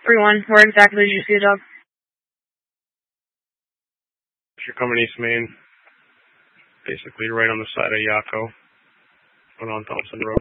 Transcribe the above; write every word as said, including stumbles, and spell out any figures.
three one. Where exactly did you see the dog? If you're coming East Main, basically right on the side of Yako, on Thompson Road.